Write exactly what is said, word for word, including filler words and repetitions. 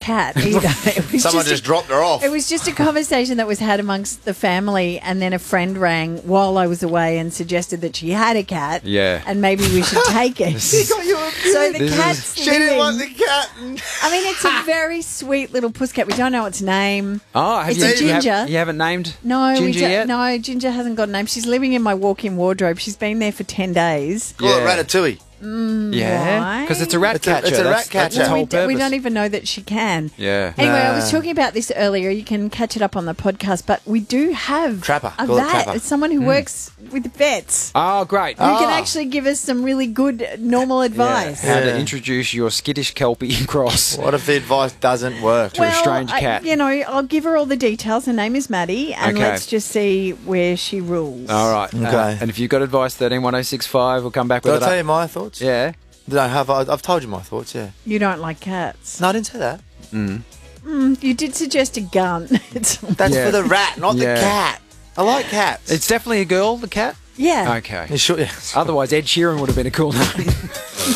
cat either. It was Someone just, a, dropped her off. It was just a conversation that was had amongst the family, and then a friend rang while I was away and suggested that she had a cat. Yeah. And maybe we should take it. She got you a So the This cat's She didn't living- want the cat. I mean, it's a very sweet little pussycat. We don't know its name. Oh, have It's you, a you have- ginger. You haven't named No, we Ginger don't. yet? No, Ginger hasn't got a name. She's living in my walk-in wardrobe. She's been there for ten days. Call Yeah. it Ratatouille. Yeah, Why? because it's a rat It's a- catcher. it's a rat That's- that's catcher. its we, whole d- we purpose. don't even know that she can. Yeah. Anyway, I was Nah. talking about this earlier. You can catch it up on the podcast, but we do have Trapper. a Call it vet. Trapper. It's someone who works with vets Oh, great. who can Ah. actually give us some really good normal advice. How to Yeah. introduce your skittish Kelpie cross What if the advice doesn't work? to a strange I- cat. you know, I'll give her all the details. Her name is Maddie, and Okay. let's just see where she rules. All right. Okay. Uh, and if you've got advice, thirteen one oh six five, we'll come back Did with I it. tell up. you my thoughts? Yeah. Did I have? I- I've told you my thoughts, yeah. You don't like cats. No, I didn't say that. You did suggest a gun. It's- That's Yeah. for the rat, not Yeah. the cat. I like cats. It's definitely a girl, the cat? yeah. Okay. You sure, yeah. Otherwise, Ed Sheeran would have been a cool name.